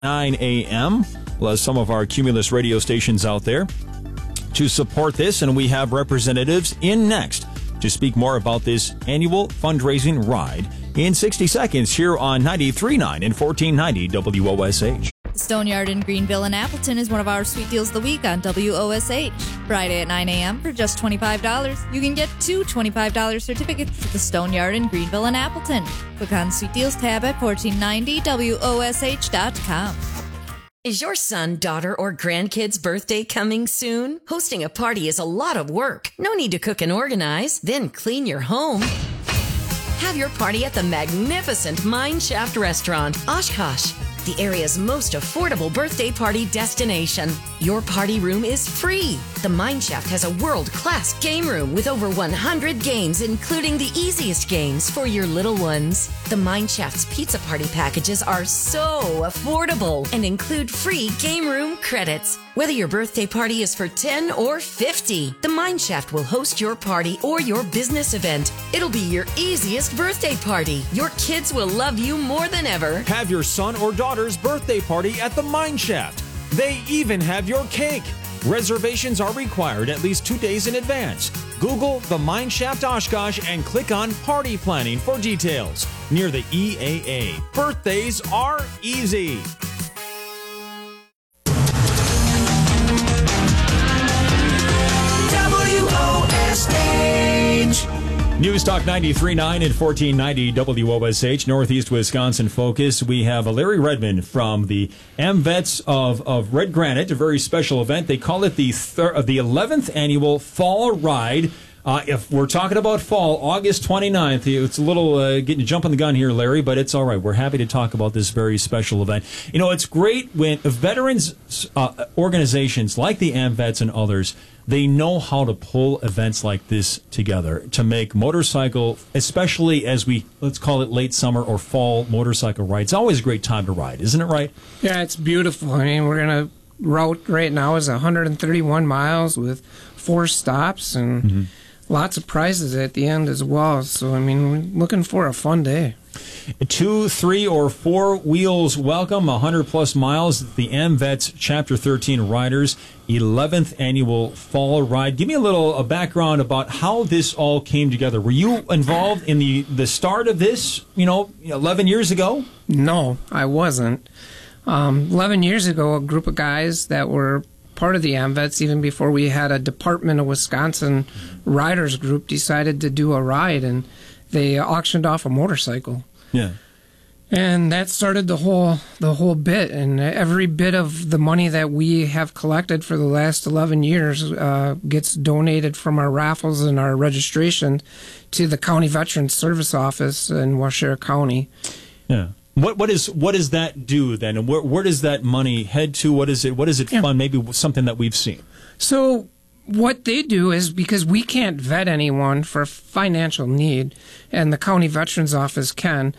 9 a.m. Some of our Cumulus radio stations out there to support this, and we have representatives in next to speak more about this annual fundraising ride in 60 seconds here on 93.9 and 1490 WOSH. Stoneyard in Greenville and Appleton is one of our sweet deals of the week on WOSH. Friday at 9 a.m. for just $25. You can get two $25 certificates to the Stoneyard in Greenville and Appleton. Click on Sweet Deals tab at 1490WOSH.com. Is your son, daughter, or grandkid's birthday coming soon? Hosting a party is a lot of work. No need to cook and organize, then clean your home. Have your party at the magnificent Mine Shaft Restaurant, Oshkosh, the area's most affordable birthday party destination. Your party room is free. The Mine Shaft has a world-class game room with over 100 games, including the easiest games for your little ones. The Mine Shaft's pizza party packages are so affordable and include free game room credits. Whether your birthday party is for 10 or 50, the Mine Shaft will host your party or your business event. It'll be your easiest birthday party. Your kids will love you more than ever. Have your son or daughter's birthday party at the Mine Shaft. They even have your cake. Reservations are required at least 2 days in advance. Google the Mine Shaft Oshkosh and click on Party Planning for details. Near the EAA. Birthdays are easy. WOSH. News Talk 93.9 and 1490 WOSH, Northeast Wisconsin Focus. We have Larry Redmond from the AMVETS of Red Granite, a very special event. They call it the 11th annual Fall Ride. If we're talking about fall, August 29th, it's a little getting jumping the gun here, Larry, but it's all right. We're happy to talk about this very special event. You know, it's great when veterans organizations like the AMVETS and others, they know how to pull events like this together to make motorcycle, especially as let's call it late summer or fall motorcycle rides. It's always a great time to ride, isn't it right? Yeah, it's beautiful. I mean, we're going to route right now is 131 miles with 4 stops and lots of prizes at the end as well. So, I mean, we're looking for a fun day. 2, 3, or 4 wheels welcome, 100-plus miles. The AMVETS Chapter 13 Riders 11th Annual Fall Ride. Give me a background about how this all came together. Were you involved in the start of this, 11 years ago? No, I wasn't. 11 years ago, a group of guys that were part of the AMVETS, even before we had a Department of Wisconsin riders group, decided to do a ride, and they auctioned off a motorcycle. Yeah. And that started the whole bit, and every bit of the money that we have collected for the last 11 years gets donated from our raffles and our registration to the County Veterans Service Office in Washoe County. Yeah. What does that do then? And where does that money head to? What is it fund? Maybe something that we've seen. So what they do is, because we can't vet anyone for financial need, and the County Veterans Office can,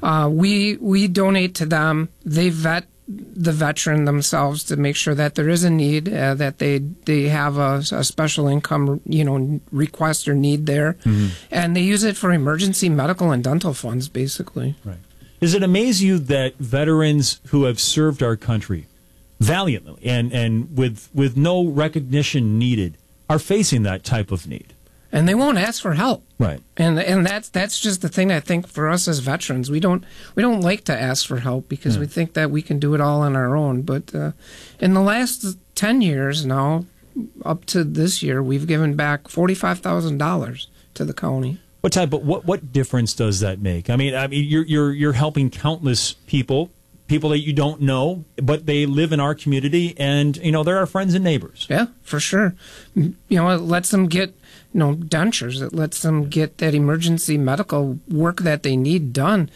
we donate to them. They vet the veteran themselves to make sure that there is a need, that they have a special income, request or need there, and they use it for emergency medical and dental funds, basically. Right. Does it amaze you that veterans who have served our country valiantly and with no recognition needed are facing that type of need? And they won't ask for help. Right. And that's just the thing, I think, for us as veterans. We don't like to ask for help because we think that we can do it all on our own. But in the last 10 years now, up to this year, we've given back $45,000 to the county. What difference does that make? I mean, you're helping countless people that you don't know, but they live in our community, and they're our friends and neighbors. Yeah, for sure. It lets them get dentures. It lets them get that emergency medical work that they need done.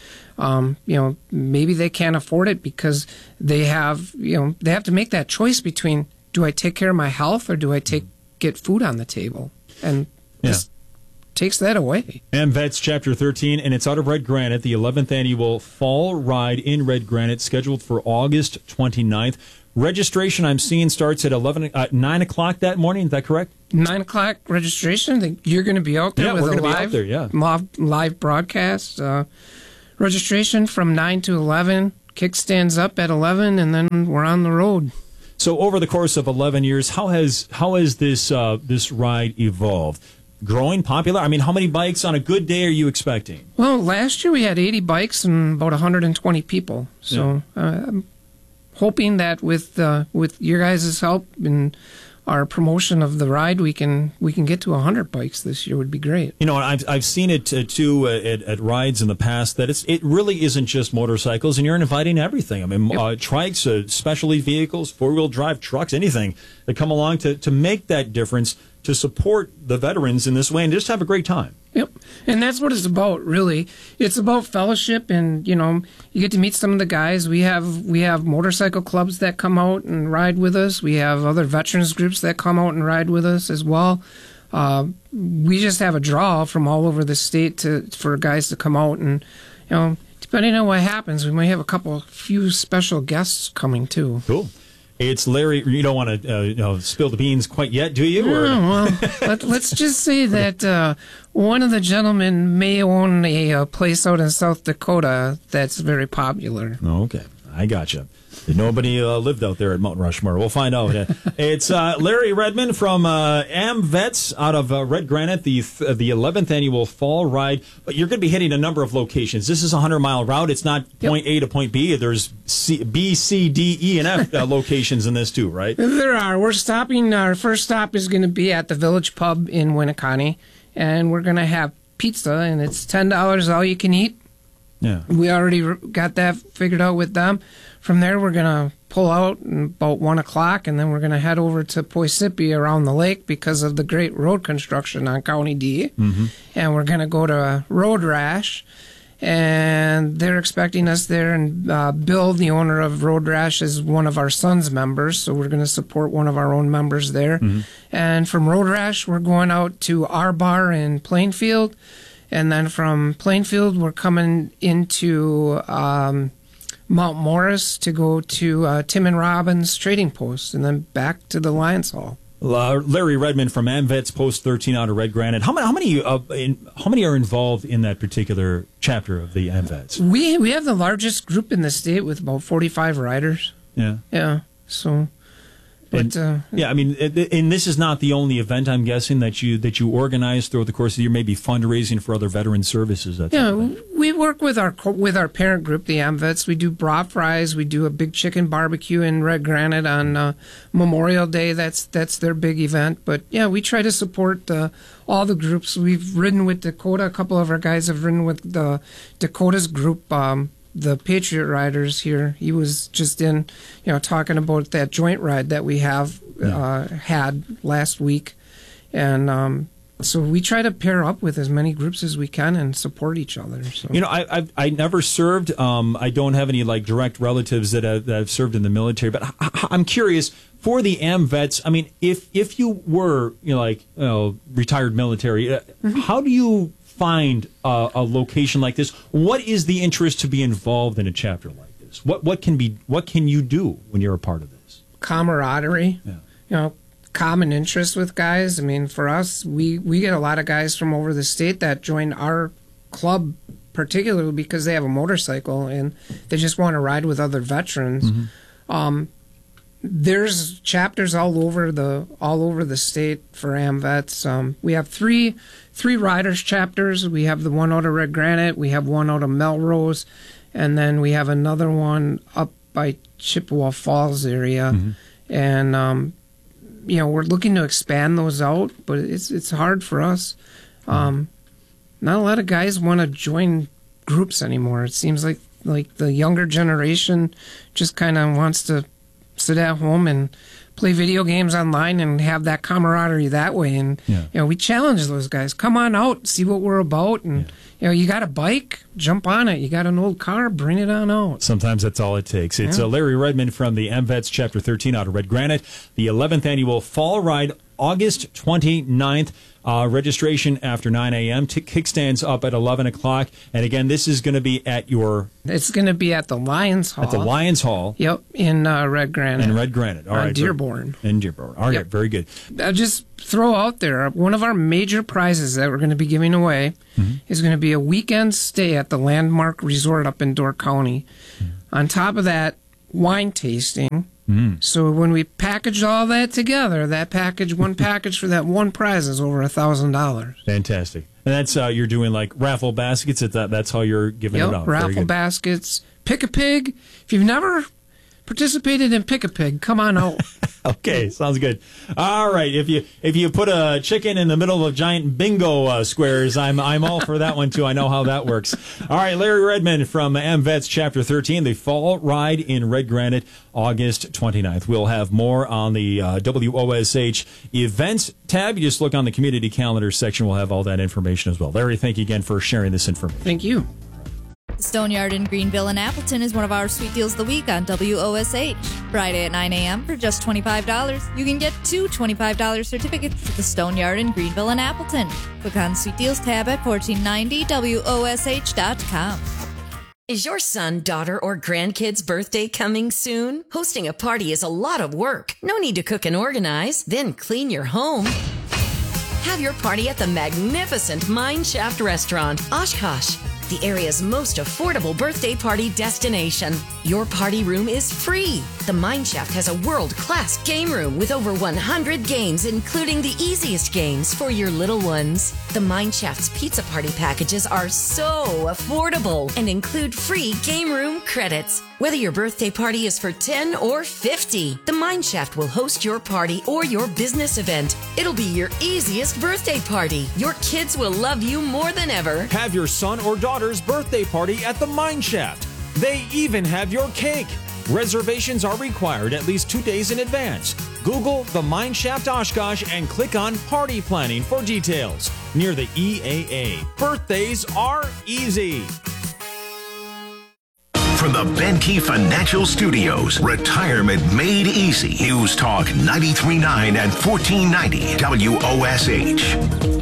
Maybe they can't afford it because they have to make that choice between, do I take care of my health or do I get food on the table? And this takes that away. AMVETS Chapter 13, and it's out of Red Granite, the 11th Annual Fall Ride in Red Granite, scheduled for August 29th. Registration, I'm seeing, starts at 9 o'clock that morning. Is that correct? 9 o'clock registration. You're going to be out there with we're a be out there, live broadcast. Registration from 9 to 11. kickstands up at 11, and then we're on the road. So over the course of 11 years, how has this ride evolved? Growing, popular? I mean, how many bikes on a good day are you expecting? Well, last year we had 80 bikes and about 120 people. So I'm hoping that with your guys' help and our promotion of the ride, we can get to 100 bikes this year. Would be great. You know, I've seen it too at rides in the past that it really isn't just motorcycles, and you're inviting everything. I mean, trikes, specialty vehicles, 4-wheel drive trucks, anything that come along to make that difference, to support the veterans in this way and just have a great time. Yep. And that's what it's about, really. It's about fellowship, and, you know, you get to meet some of the guys. We have motorcycle clubs that come out and ride with us. We have other veterans groups that come out and ride with us as well. We just have a draw from all over the state for guys to come out, and, you know, depending on what happens, we may have a few special guests coming too. Cool. It's Larry. You don't want to spill the beans quite yet, do you? Well, let's just say that one of the gentlemen may own a place out in South Dakota that's very popular. Okay, I gotcha. Nobody lived out there at Mount Rushmore. We'll find out. It's Larry Redmond from AmVets out of Red Granite, the 11th annual fall ride. But you're going to be hitting a number of locations. This is a 100-mile route. It's not point A to point B. There's B, C, D, E, and F locations in this too, right? There are. We're stopping. Our first stop is going to be at the Village Pub in Winneconne, and we're going to have pizza, and it's $10 all you can eat. Yeah. We already got that figured out with them. From there, we're going to pull out about 1 o'clock, and then we're going to head over to Poisippi around the lake because of the great road construction on County D. Mm-hmm. And we're going to go to Road Rash, and they're expecting us there. And Bill, the owner of Road Rash, is one of our son's members, so we're going to support one of our own members there. Mm-hmm. And from Road Rash, we're going out to our bar in Plainfield. And then from Plainfield, we're coming into Mount Morris to go to Tim and Robbins Trading Post, and then back to the Lions Hall. Larry Redmond from AmVets Post 13 out of Red Granite. How many are involved in that particular chapter of the AmVets? We have the largest group in the state with about 45 riders. Yeah. So. But, I mean, and this is not the only event, I'm guessing, that you organize throughout the course of the year, maybe fundraising for other veteran services. We work with our parent group, the AmVets. We do bra fries. We do a big chicken barbecue in Red Granite on Memorial Day. That's their big event. But yeah, we try to support all the groups. We've ridden with Dakota. A couple of our guys have ridden with the Dakota's group. The Patriot Riders here. He was just in, talking about that joint ride that we have had last week, and so we try to pair up with as many groups as we can and support each other. So. I never served. I don't have any direct relatives that have served in the military, but I'm curious for the AmVets. I mean, if you were retired military, how do you find a location like this? What is the interest to be involved in a chapter like this? What can you do when you're a part of this? Camaraderie. Yeah. Common interest with guys. I mean, for us, we get a lot of guys from over the state that join our club, particularly because they have a motorcycle and they just want to ride with other veterans. Mm-hmm. There's chapters all over the state for AmVets. We have three riders chapters. We have the one out of Red Granite. We have one out of Melrose, and then we have another one up by Chippewa Falls area. Mm-hmm. And we're looking to expand those out, but it's hard for us. Not a lot of guys want to join groups anymore. It seems like the younger generation just kind of wants to sit at home and play video games online and have that camaraderie that way. And we challenge those guys. Come on out, see what we're about. And you got a bike, jump on it. You got an old car, bring it on out. Sometimes that's all it takes. It's Larry Redmond from the AmVets Chapter 13 out of Red Granite. The 11th annual Fall Ride, August 29th. Registration after 9 a.m. Kickstands up at 11 o'clock. And again, this is going to be at your... It's going to be at the Lions Hall. At the Lions Hall. Yep, in Red Granite. In Red Granite. All right. Dearborn. In Dearborn. All right, very good. I'll just throw out there, one of our major prizes that we're going to be giving away is going to be a weekend stay at the Landmark Resort up in Door County. On top of that, wine tasting. So when we packaged all that together, one package for that one prize is over $1,000. Fantastic. And that's you're doing like raffle baskets. That's how you're giving it out. Raffle baskets. Pick a Pig. If you've never participated in Pick a Pig, come on out. Okay, sounds good. All right, if you put a chicken in the middle of giant bingo squares, I'm all for that one too. I know how that works. All right, Larry Redmond from MVets Chapter 13, the Fall Ride in Red Granite, August 29th. We'll have more on the WOSH events tab. You just look on the community calendar section. We'll have all that information as well. Larry, thank you again for sharing this information. Thank you. The Stoneyard in Greenville and Appleton is one of our sweet deals of the week on WOSH. Friday at 9 a.m. for just $25. You can get 2 $25 certificates to the Stoneyard in Greenville and Appleton. Click on Sweet Deals tab at 1490WOSH.com. Is your son, daughter, or grandkid's birthday coming soon? Hosting a party is a lot of work. No need to cook and organize, then clean your home. Have your party at the magnificent Mine Shaft Restaurant, Oshkosh, the area's most affordable birthday party destination. Your party room is free. The Mine Shaft has a world-class game room with over 100 games, including the easiest games for your little ones. The Mine Shaft's pizza party packages are so affordable and include free game room credits. Whether your birthday party is for 10 or 50, the Mine Shaft will host your party or your business event. It'll be your easiest birthday party. Your kids will love you more than ever. Have your son or daughter's birthday party at the Mine Shaft. They even have your cake. Reservations are required at least 2 days in advance. Google the Mine Shaft Oshkosh and click on Party Planning for details. Near the EAA. Birthdays are easy. From the Benke Financial Studios, Retirement Made Easy. News Talk 93.9 and 1490 WOSH.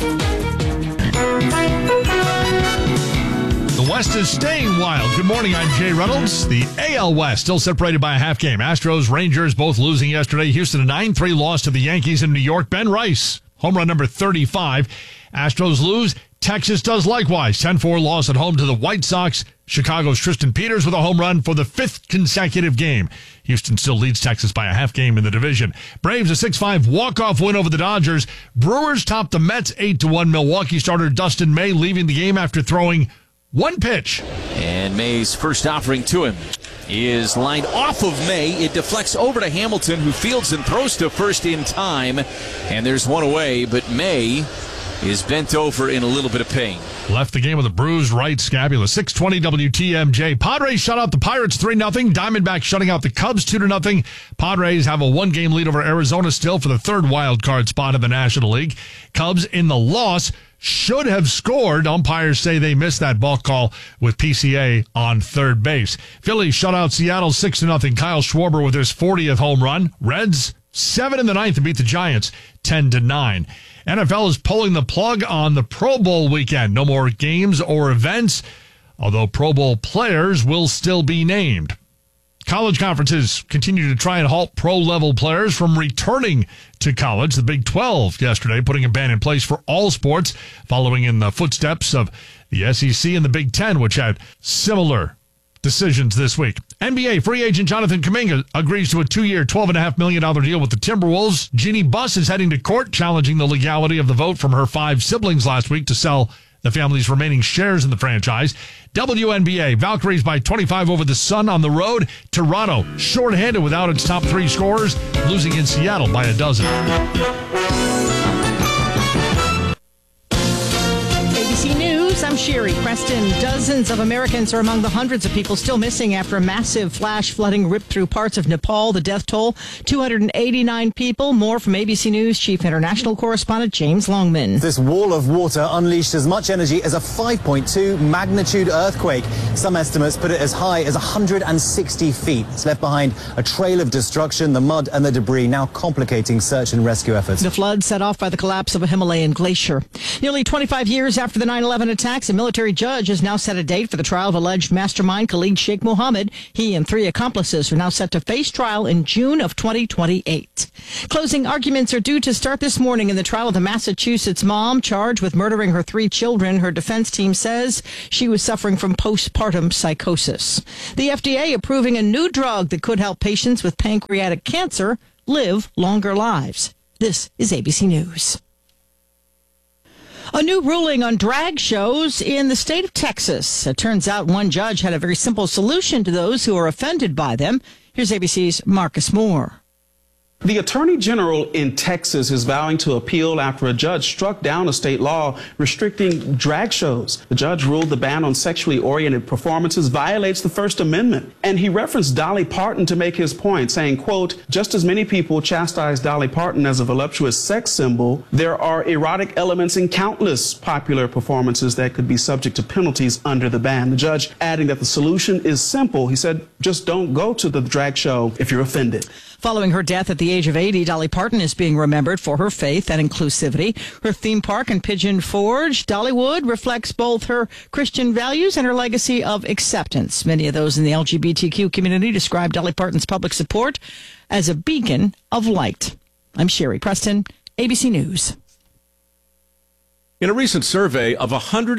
The West is staying wild. Good morning, I'm Jay Reynolds. The AL West still separated by a half game. Astros, Rangers both losing yesterday. Houston a 9-3 loss to the Yankees in New York. Ben Rice, home run number 35. Astros lose. Texas does likewise. 10-4 loss at home to the White Sox. Chicago's Tristan Peters with a home run for the 5th consecutive game. Houston still leads Texas by a half game in the division. Braves a 6-5 walk-off win over the Dodgers. Brewers topped the Mets 8-1. Milwaukee starter Dustin May leaving the game after throwing one pitch. And May's first offering to him is lined off of May. It deflects over to Hamilton, who fields and throws to first in time. And there's one away, but May is bent over in a little bit of pain. Left the game with a bruised right scapula. 620 WTMJ. Padres shut out the Pirates 3-0. Diamondbacks shutting out the Cubs 2-0. Padres have a 1-game lead over Arizona still for the 3rd wild card spot in the National League. Cubs in the loss should have scored. Umpires say they missed that ball call with PCA on third base. Phillies shut out Seattle 6-0. Kyle Schwarber with his 40th home run. Reds 7 in the 9th to beat the Giants 10-9. NFL is pulling the plug on the Pro Bowl weekend. No more games or events, although Pro Bowl players will still be named. College conferences continue to try and halt pro-level players from returning to college. The Big 12 yesterday putting a ban in place for all sports, following in the footsteps of the SEC and the Big 10, which had similar decisions this week. NBA free agent Jonathan Kuminga agrees to a 2-year, $12.5 million deal with the Timberwolves. Jeannie Buss is heading to court challenging the legality of the vote from her 5 siblings last week to sell the family's remaining shares in the franchise. WNBA, Valkyries by 25 over the Sun on the road. Toronto, shorthanded without its top 3 scorers, losing in Seattle by 12. ABC News, I'm Sherry Preston. Dozens of Americans are among the hundreds of people still missing after a massive flash flooding ripped through parts of Nepal. The death toll, 289 people. More from ABC News Chief International Correspondent James Longman. This wall of water unleashed as much energy as a 5.2 magnitude earthquake. Some estimates put it as high as 160 feet. It's left behind a trail of destruction, the mud and the debris now complicating search and rescue efforts. The flood set off by the collapse of a Himalayan glacier. Nearly 25 years after the 9/11 attacks, military judge has now set a date for the trial of alleged mastermind Khalid Sheikh Mohammed. He and 3 accomplices are now set to face trial in June of 2028. Closing arguments are due to start this morning in the trial of the Massachusetts mom charged with murdering her 3 children. Her defense team says she was suffering from postpartum psychosis. The FDA approving a new drug that could help patients with pancreatic cancer live longer lives. This is ABC News. A new ruling on drag shows in the state of Texas. It turns out one judge had a very simple solution to those who are offended by them. Here's ABC's Marcus Moore. The Attorney General in Texas is vowing to appeal after a judge struck down a state law restricting drag shows. The judge ruled the ban on sexually oriented performances violates the First Amendment. And he referenced Dolly Parton to make his point, saying, quote, just as many people chastise Dolly Parton as a voluptuous sex symbol, there are erotic elements in countless popular performances that could be subject to penalties under the ban. The judge adding that the solution is simple. He said, just don't go to the drag show if you're offended. Following her death at the age of 80, Dolly Parton is being remembered for her faith and inclusivity. Her theme park in Pigeon Forge, Dollywood, reflects both her Christian values and her legacy of acceptance. Many of those in the LGBTQ community describe Dolly Parton's public support as a beacon of light. I'm Sherry Preston, ABC News. In a recent survey of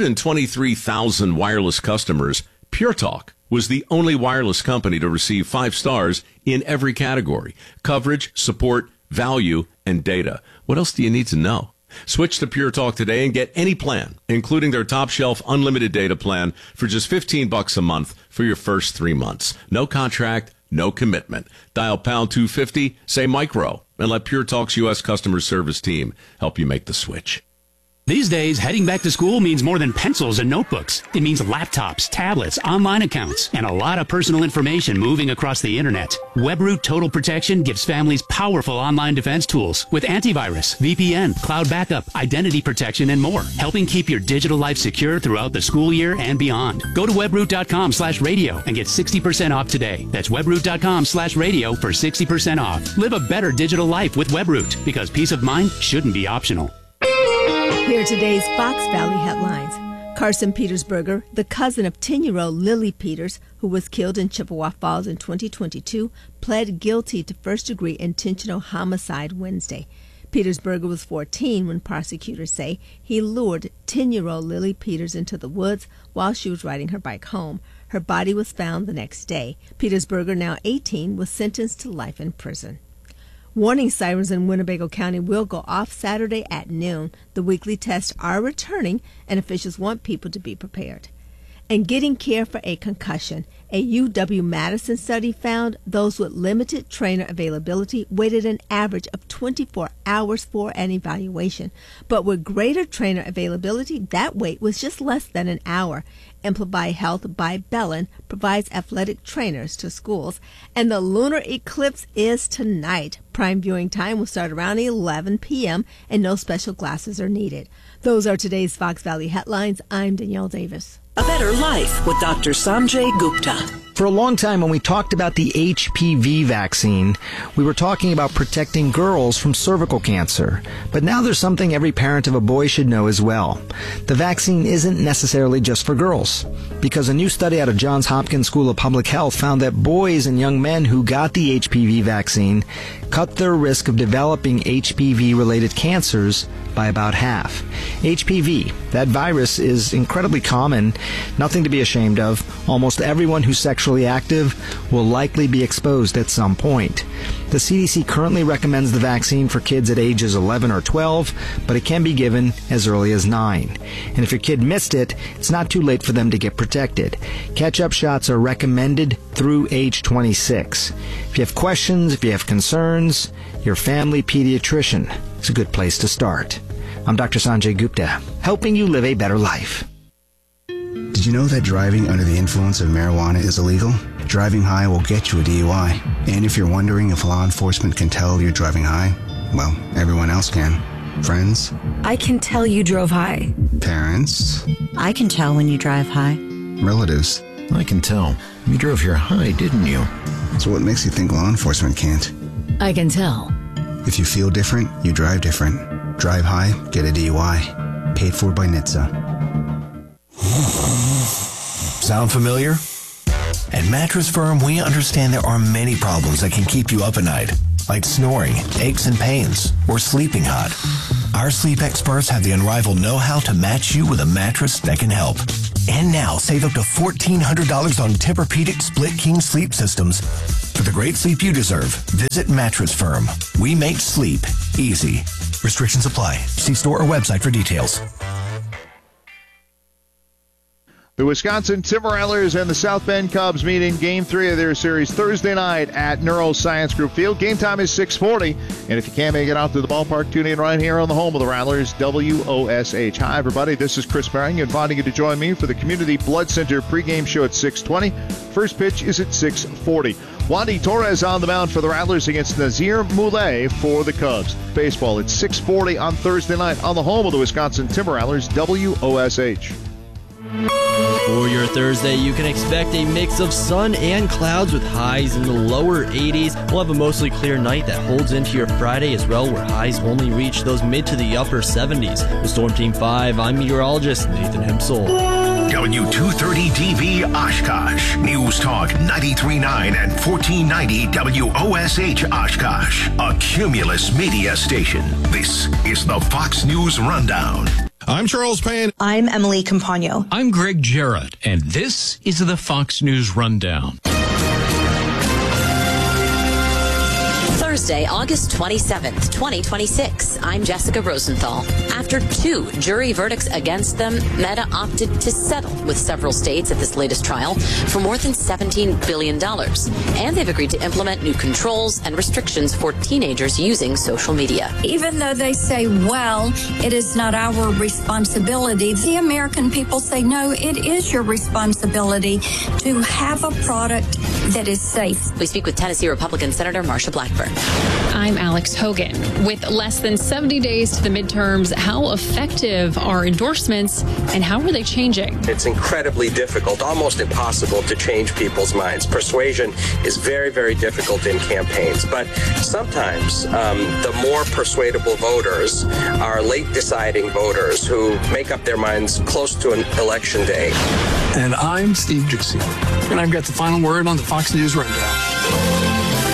123,000 wireless customers, Pure Talk was the only wireless company to receive 5 stars in every category: coverage, support, value, and data. What else do you need to know? Switch to Pure Talk today and get any plan, including their top shelf unlimited data plan, for just $15 a month for your first 3 months. No contract, no commitment. Dial pound 250, say micro, and let Pure Talk's U.S. customer service team help you make the switch. These days, heading back to school means more than pencils and notebooks. It means laptops, tablets, online accounts, and a lot of personal information moving across the internet. WebRoot Total Protection gives families powerful online defense tools with antivirus, VPN, cloud backup, identity protection, and more, helping keep your digital life secure throughout the school year and beyond. Go to webroot.com/radio and get 60% off today. That's webroot.com/radio for 60% off. Live a better digital life with WebRoot, because peace of mind shouldn't be optional. Here are today's Fox Valley headlines. Carson Petersberger, the cousin of 10-year-old Lily Peters, who was killed in Chippewa Falls in 2022, pled guilty to first-degree intentional homicide Wednesday. Petersberger was 14 when prosecutors say he lured 10-year-old Lily Peters into the woods while she was riding her bike home. Her body was found the next day. Petersberger, now 18, was sentenced to life in prison. Warning sirens in Winnebago County will go off Saturday at noon. The weekly tests are returning, and officials want people to be prepared. And getting care for a concussion. A UW-Madison study found those with limited trainer availability waited an average of 24 hours for an evaluation. But with greater trainer availability, that wait was just less than an hour. Amplify Health by Bellin provides athletic trainers to schools. And the lunar eclipse is tonight. Prime viewing time will start around 11 p.m. and no special glasses are needed. Those are today's Fox Valley headlines. I'm Danielle Davis. A Better Life with Dr. Sanjay Gupta. For a long time, when we talked about the HPV vaccine, we were talking about protecting girls from cervical cancer. But now there's something every parent of a boy should know as well. The vaccine isn't necessarily just for girls, because a new study out of Johns Hopkins School of Public Health found that boys and young men who got the HPV vaccine cut their risk of developing HPV-related cancers by about half. HPV, that virus, is incredibly common, nothing to be ashamed of. Almost everyone who's sexually active will likely be exposed at some point. The CDC currently recommends the vaccine for kids at ages 11 or 12, but it can be given as early as 9. And if your kid missed it, it's not too late for them to get protected. Catch-up shots are recommended through age 26. If you have questions, if you have concerns, your family pediatrician is a good place to start. I'm Dr. Sanjay Gupta, helping you live a better life. Did you know that driving under the influence of marijuana is illegal? Driving high will get you a DUI. And if you're wondering if law enforcement can tell you're driving high, well, everyone else can. Friends? I can tell you drove high. Parents? I can tell when you drive high. Relatives? I can tell. You drove here high, didn't you? So what makes you think law enforcement can't? I can tell. If you feel different, you drive different. Drive high, get a DUI. Paid for by NHTSA. Sound familiar? At Mattress Firm, we understand there are many problems that can keep you up at night, like snoring, aches and pains, or sleeping hot. Our sleep experts have the unrivaled know-how to match you with a mattress that can help. And now, save up to $1,400 on Tempur-Pedic Split King sleep systems. For the great sleep you deserve, visit Mattress Firm. We make sleep easy. Restrictions apply. See store or website for details. The Wisconsin Timber Rattlers and the South Bend Cubs meet in Game 3 of their series Thursday night at Neuroscience Group Field. Game time is 6:40, and if you can't make it out to the ballpark, tune in right here on the home of the Rattlers, WOSH. Hi, everybody. This is Chris Merring, inviting you to join me for the Community Blood Center pregame show at 6:20. First pitch is at 6:40. Wandy Torres on the mound for the Rattlers against Nazir Moulay for the Cubs. Baseball at 6:40 on Thursday night on the home of the Wisconsin Timber Rattlers, WOSH. For your Thursday, you can expect a mix of sun and clouds with highs in the lower 80s. We'll have a mostly clear night that holds into your Friday as well, where highs only reach those mid to the upper 70s. With Storm Team 5, I'm meteorologist Nathan Hempsel. W230DB Oshkosh. News Talk 93.9 and 1490 WOSH Oshkosh. A Cumulus media station. This is the Fox News Rundown. I'm Charles Payne. I'm Emily Campagno. I'm Greg Jarrett, and this is the Fox News Rundown. Thursday, August 27th, 2026. I'm Jessica Rosenthal. After 2 jury verdicts against them, Meta opted to settle with several states at this latest trial for more than $17 billion. And they've agreed to implement new controls and restrictions for teenagers using social media. Even though they say, well, it is not our responsibility, the American people say, no, it is your responsibility to have a product that is safe. We speak with Tennessee Republican Senator Marsha Blackburn. I'm Alex Hogan. With less than 70 days to the midterms, how effective are endorsements and how are they changing? It's incredibly difficult, almost impossible to change people's minds. Persuasion is very, very difficult in campaigns. But sometimes the more persuadable voters are late deciding voters who make up their minds close to an election day. And I'm Steve Dixie. And I've got the final word on the Fox News Rundown.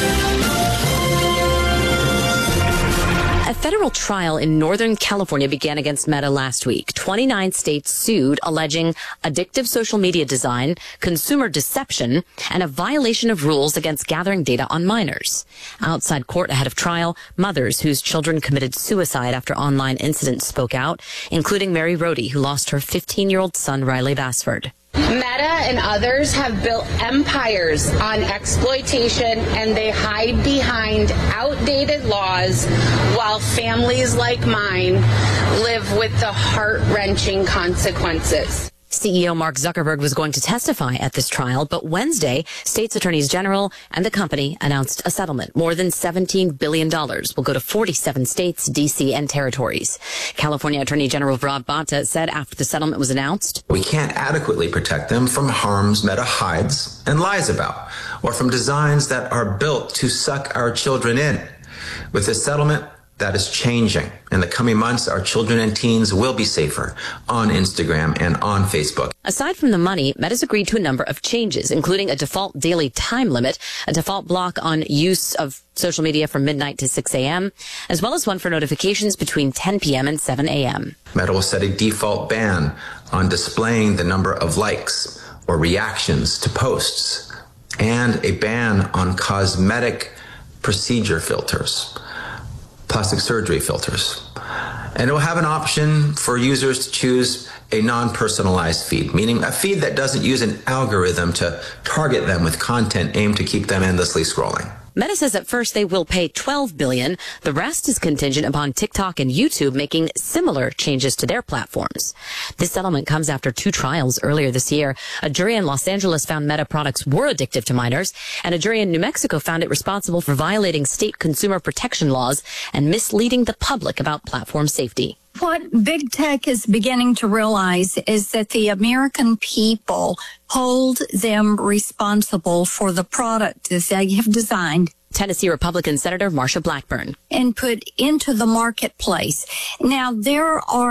A federal trial in Northern California began against Meta last week. 29 states sued, alleging addictive social media design, consumer deception, and a violation of rules against gathering data on minors. Outside court ahead of trial, mothers whose children committed suicide after online incidents spoke out, including Mary Rohde, who lost her 15-year-old son, Riley Bassford. Meta and others have built empires on exploitation, and they hide behind outdated laws while families like mine live with the heart-wrenching consequences. CEO Mark Zuckerberg was going to testify at this trial, but Wednesday, states attorneys general and the company announced a settlement. More than $17 billion will go to 47 states, D.C., and territories. California Attorney General Rob Bonta said after the settlement was announced, "We can't adequately protect them from harms Meta hides and lies about, or from designs that are built to suck our children in. With this settlement, that is changing. In the coming months, our children and teens will be safer on Instagram and on Facebook." Aside from the money, Meta's agreed to a number of changes, including a default daily time limit, a default block on use of social media from midnight to 6 a.m., as well as one for notifications between 10 p.m. and 7 a.m. Meta will set a default ban on displaying the number of likes or reactions to posts, and a ban on cosmetic procedure filters, plastic surgery filters. And it will have an option for users to choose a non-personalized feed, meaning a feed that doesn't use an algorithm to target them with content aimed to keep them endlessly scrolling. Meta says at first they will pay $12 billion. The rest is contingent upon TikTok and YouTube making similar changes to their platforms. This settlement comes after 2 trials earlier this year. A jury in Los Angeles found Meta products were addictive to minors, and a jury in New Mexico found it responsible for violating state consumer protection laws and misleading the public about platform safety. What big tech is beginning to realize is that the American people hold them responsible for the product that they have designed. Tennessee Republican Senator Marsha Blackburn. And put into the marketplace. Now, there are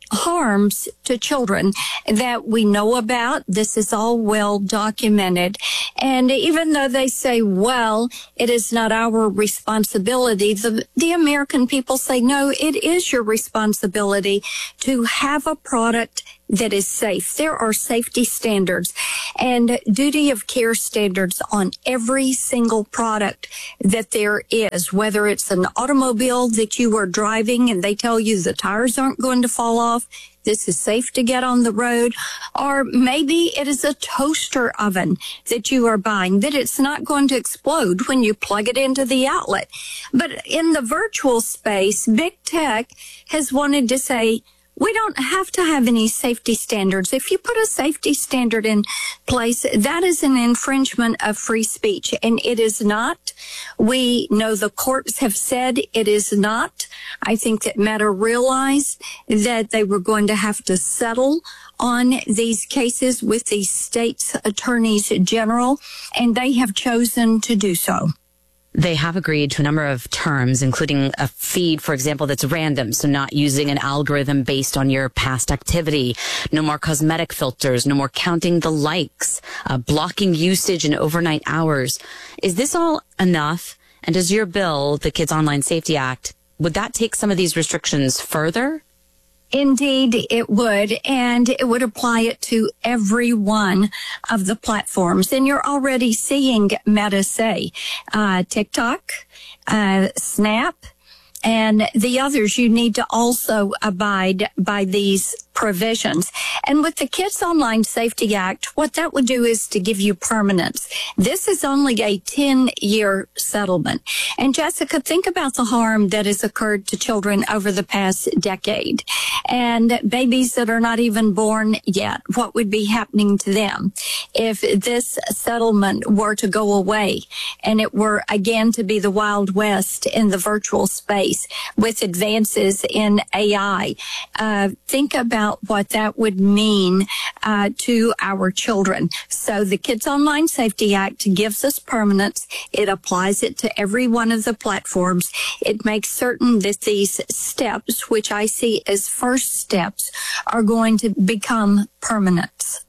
harms to children that we know about. This is all well documented. And even though they say, well, it is not our responsibility, the American people say, no, it is your responsibility to have a product that is safe. There are safety standards and duty of care standards on every single product that there is, whether it's an automobile that you are driving and they tell you the tires aren't going to fall off, this is safe to get on the road, or maybe it is a toaster oven that you are buying, that it's not going to explode when you plug it into the outlet. But in the virtual space, big tech has wanted to say, we don't have to have any safety standards. If you put a safety standard in place, that is an infringement of free speech, and it is not. We know the courts have said it is not. I think that Meta realized that they were going to have to settle on these cases with the state's attorneys general, and they have chosen to do so. They have agreed to a number of terms, including a feed, for example, that's random, so not using an algorithm based on your past activity, no more cosmetic filters, no more counting the likes, blocking usage in overnight hours. Is this all enough? And does your bill, the Kids Online Safety Act, would that take some of these restrictions further? Indeed, it would, and it would apply it to every one of the platforms. And you're already seeing Meta say, TikTok, Snap, and the others, you need to also abide by these provisions. And with the Kids Online Safety Act, what that would do is to give you permanence. This is only a 10-year settlement. And Jessica, think about the harm that has occurred to children over the past decade. And babies that are not even born yet, what would be happening to them if this settlement were to go away and it were again to be the Wild West in the virtual space with advances in AI? Think about what that would mean to our children. So the Kids Online Safety Act gives us permanence. It applies it to every one of the platforms. It makes certain that these steps, which I see as first steps, are going to become permanent.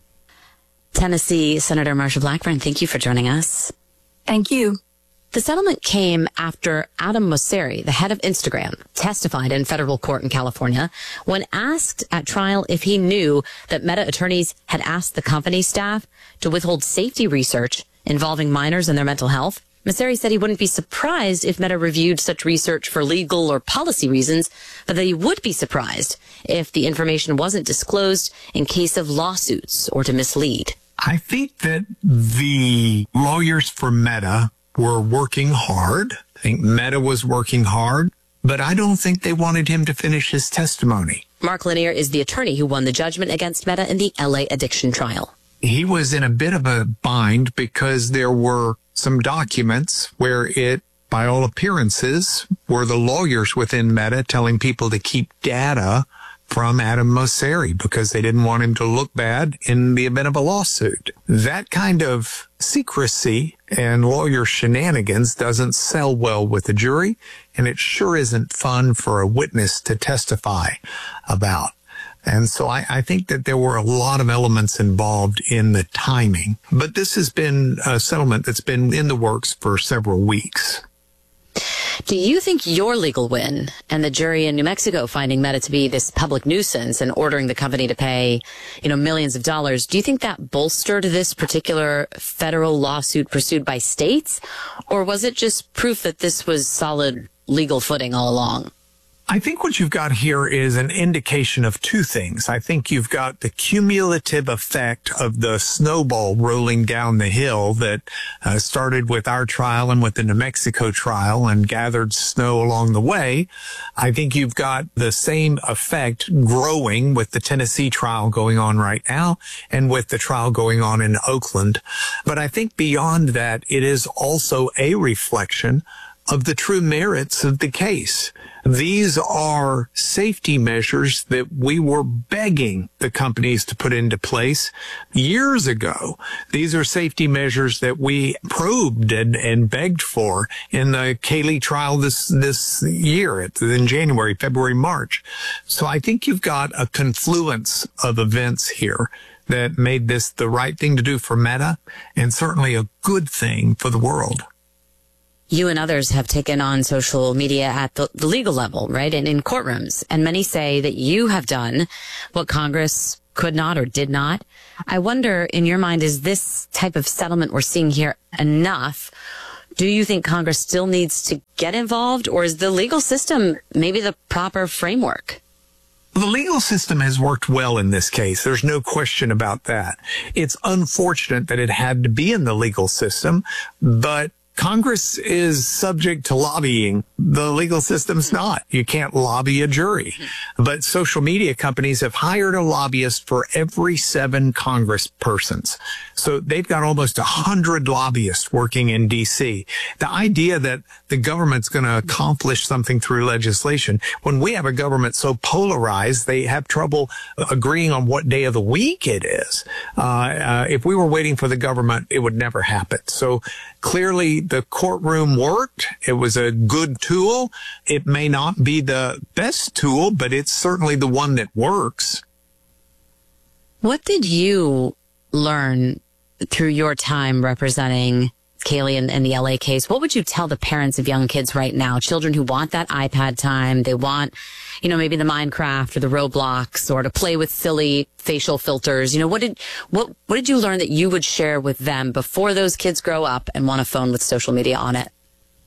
Tennessee Senator Marsha Blackburn, thank you for joining us. Thank you. The settlement came after Adam Mosseri, the head of Instagram, testified in federal court in California when asked at trial if he knew that Meta attorneys had asked the company staff to withhold safety research involving minors and their mental health. Mosseri said he wouldn't be surprised if Meta reviewed such research for legal or policy reasons, but that he would be surprised if the information wasn't disclosed in case of lawsuits or to mislead. I think that the lawyers for Meta were working hard. I think Meta was working hard, but I don't think they wanted him to finish his testimony. Mark Lanier is the attorney who won the judgment against Meta in the LA addiction trial. He was in a bit of a bind because there were some documents where it, by all appearances, were the lawyers within Meta telling people to keep data from Adam Mosseri because they didn't want him to look bad in the event of a lawsuit. That kind of secrecy and lawyer shenanigans doesn't sell well with the jury, and it sure isn't fun for a witness to testify about. And so I think that there were a lot of elements involved in the timing. But this has been a settlement that's been in the works for several weeks. Do you think your legal win and the jury in New Mexico finding Meta to be this public nuisance and ordering the company to pay, millions of dollars, do you think that bolstered this particular federal lawsuit pursued by states? Or was it just proof that this was solid legal footing all along? I think what you've got here is an indication of two things. I think you've got the cumulative effect of the snowball rolling down the hill that started with our trial and with the New Mexico trial and gathered snow along the way. I think you've got the same effect growing with the Tennessee trial going on right now and with the trial going on in Oakland. But I think beyond that, it is also a reflection of the true merits of the case. These are safety measures that we were begging the companies to put into place years ago. These are safety measures that we probed and begged for in the Kaylee trial this year, in January, February, March. So I think you've got a confluence of events here that made this the right thing to do for Meta and certainly a good thing for the world. You and others have taken on social media at the legal level, right? And in courtrooms. And many say that you have done what Congress could not or did not. I wonder, in your mind, is this type of settlement we're seeing here enough? Do you think Congress still needs to get involved, or is the legal system maybe the proper framework? The legal system has worked well in this case. There's no question about that. It's unfortunate that it had to be in the legal system, but Congress is subject to lobbying. The legal system's not. You can't lobby a jury. But social media companies have hired a lobbyist for every 7 congresspersons. So they've got almost 100 lobbyists working in D.C. The idea that the government's going to accomplish something through legislation, when we have a government so polarized, they have trouble agreeing on what day of the week it is. If we were waiting for the government, it would never happen. So clearly, the courtroom worked. It was a good tool. It may not be the best tool, but it's certainly the one that works. What did you learn through your time representing Kaylee in the LA case? What would you tell the parents of young kids right now, children who want that iPad time? They want, maybe the Minecraft or the Roblox, or to play with silly facial filters. What did you learn that you would share with them before those kids grow up and want a phone with social media on it?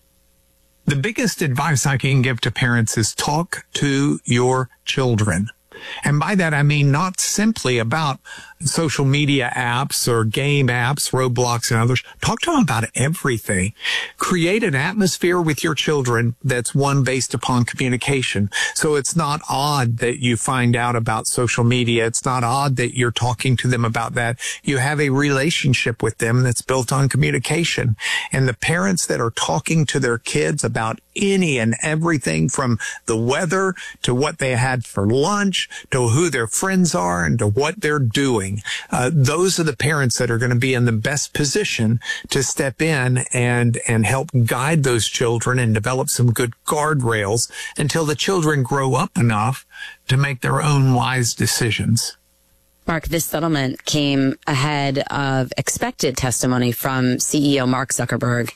The biggest advice I can give to parents is talk to your children. And by that, I mean not simply about social media apps or game apps, Roblox and others. Talk to them about everything. Create an atmosphere with your children that's one based upon communication. So it's not odd that you find out about social media. It's not odd that you're talking to them about that. You have a relationship with them that's built on communication. And the parents that are talking to their kids about any and everything from the weather to what they had for lunch to who their friends are and to what they're doing. Those are the parents that are going to be in the best position to step in and help guide those children and develop some good guardrails until the children grow up enough to make their own wise decisions. Mark, this settlement came ahead of expected testimony from CEO Mark Zuckerberg.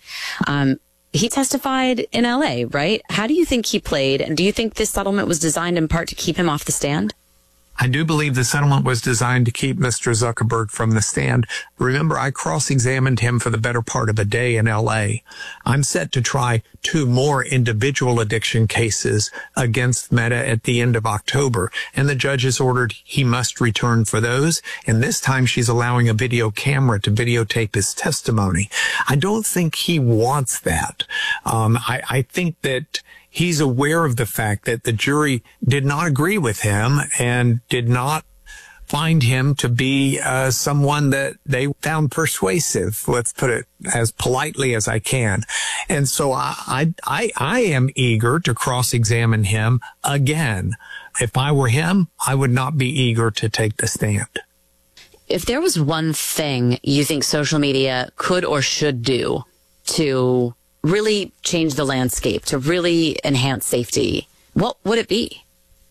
He testified in LA, right? How do you think he played? And do you think this settlement was designed in part to keep him off the stand? I do believe the settlement was designed to keep Mr. Zuckerberg from the stand. Remember, I cross-examined him for the better part of a day in L.A. I'm set to try 2 more individual addiction cases against Meta at the end of October, and the judge has ordered he must return for those, and this time she's allowing a video camera to videotape his testimony. I don't think he wants that. I think that he's aware of the fact that the jury did not agree with him and did not find him to be someone that they found persuasive. Let's put it as politely as I can. And so I am eager to cross-examine him again. If I were him, I would not be eager to take the stand. If there was one thing you think social media could or should do to really change the landscape, to really enhance safety, what would it be?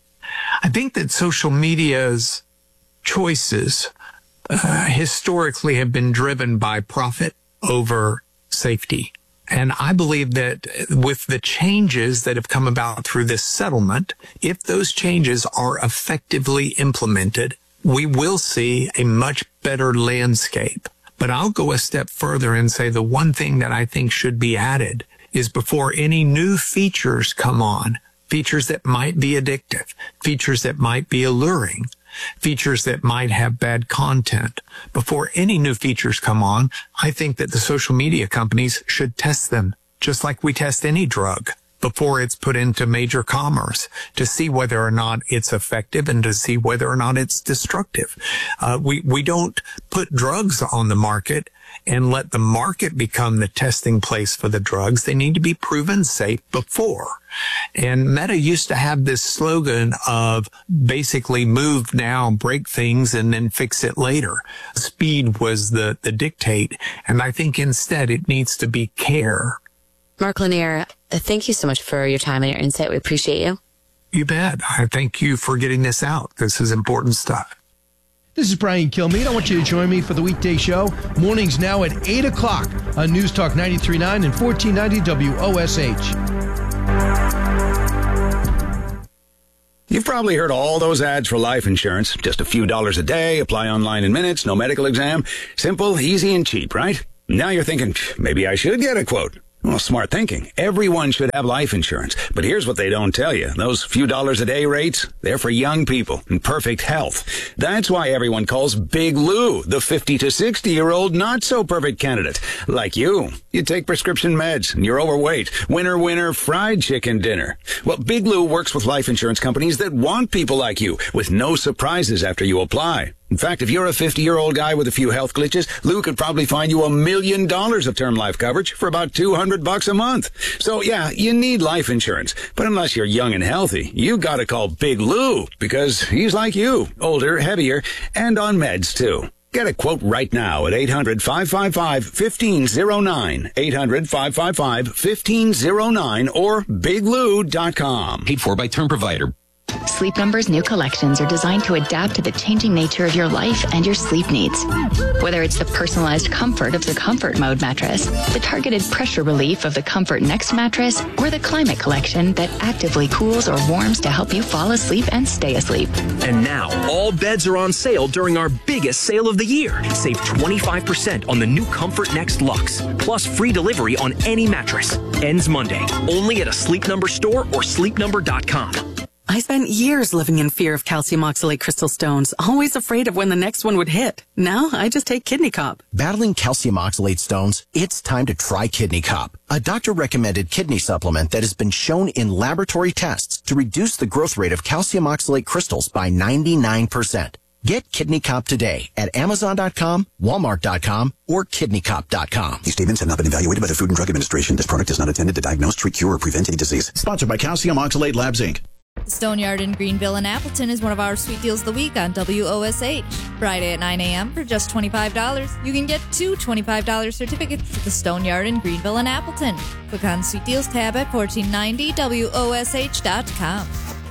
I think that social media's choices historically have been driven by profit over safety. And I believe that with the changes that have come about through this settlement, if those changes are effectively implemented, we will see a much better landscape. But I'll go a step further and say the one thing that I think should be added is before any new features come on, features that might be addictive, features that might be alluring, features that might have bad content. Before any new features come on, I think that the social media companies should test them, just like we test any drug. before it's put into major commerce to see whether or not it's effective and to see whether or not it's destructive. We don't put drugs on the market and let the market become the testing place for the drugs. They need to be proven safe before. And Meta used to have this slogan of basically move now, break things, and then fix it later. Speed was the dictate. And I think instead it needs to be care. Mark Lanier, thank you so much for your time and your insight. We appreciate you. You bet. I thank you for getting this out. This is important stuff. This is Brian Kilmeade. I want you to join me for the weekday show. Mornings now at 8 o'clock on News Talk 93.9 and 1490 WOSH. You've probably heard all those ads for life insurance. Just a few dollars a day, apply online in minutes, no medical exam. Simple, easy, and cheap, right? Now you're thinking, maybe I should get a quote. Well, smart thinking. Everyone should have life insurance. But here's what they don't tell you. Those few dollars a day rates, they're for young people in perfect health. That's why everyone calls Big Lou the 50 to 60-year-old not-so-perfect candidate. Like you. You take prescription meds and you're overweight. Winner, fried chicken dinner. Well, Big Lou works with life insurance companies that want people like you with no surprises after you apply. In fact, if you're a 50-year-old guy with a few health glitches, Lou could probably find you $1 million of term life coverage for about $200 a month. So yeah, you need life insurance. But unless you're young and healthy, you gotta call Big Lou because he's like you, older, heavier, and on meds too. Get a quote right now at 800-555-1509, 800-555-1509, or biglou.com. Paid for by Term Provider. Sleep Number's new collections are designed to adapt to the changing nature of your life and your sleep needs. Whether it's the personalized comfort of the Comfort Mode mattress, the targeted pressure relief of the Comfort Next mattress, or the Climate Collection that actively cools or warms to help you fall asleep and stay asleep. And now, all beds are on sale during our biggest sale of the year. Save 25% on the new Comfort Next Luxe, plus free delivery on any mattress. Ends Monday, only at a Sleep Number store or sleepnumber.com. I spent years living in fear of calcium oxalate crystal stones, always afraid of when the next one would hit. Now I just take Kidney Cop. Battling calcium oxalate stones? It's time to try Kidney Cop, a doctor-recommended kidney supplement that has been shown in laboratory tests to reduce the growth rate of calcium oxalate crystals by 99%. Get Kidney Cop today at Amazon.com, Walmart.com, or KidneyCop.com. These statements have not been evaluated by the Food and Drug Administration. This product is not intended to diagnose, treat, cure, or prevent any disease. Sponsored by Calcium Oxalate Labs, Inc. The Stoneyard in Greenville and Appleton is one of our sweet deals of the week on WOSH. Friday at 9 a.m. for just $25. You can get 2 $25 certificates to the Stoneyard in Greenville and Appleton. Click on Sweet Deals tab at 1490WOSH.com.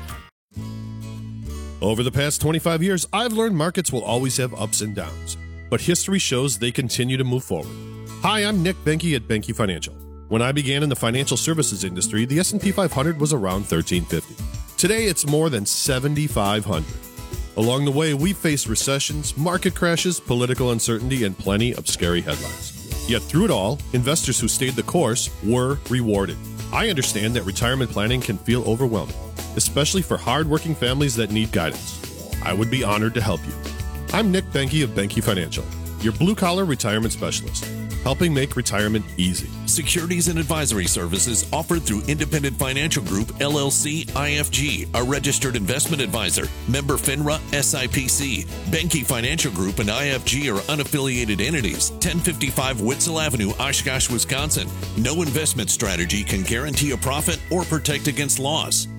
Over the past 25 years, I've learned markets will always have ups and downs, but history shows they continue to move forward. Hi, I'm Nick Benke at Benke Financial. When I began in the financial services industry, the S&P 500 was around 1350. Today, it's more than 7,500. Along the way, we faced recessions, market crashes, political uncertainty, and plenty of scary headlines. Yet through it all, investors who stayed the course were rewarded. I understand that retirement planning can feel overwhelming, especially for hardworking families that need guidance. I would be honored to help you. I'm Nick Benke of Benke Financial, your blue-collar retirement specialist, helping make retirement easy. Securities and advisory services offered through Independent Financial Group, LLC, IFG, a registered investment advisor, member FINRA, SIPC. Benke Financial Group and IFG are unaffiliated entities. 1055 Witzel Avenue, Oshkosh, Wisconsin. No investment strategy can guarantee a profit or protect against loss.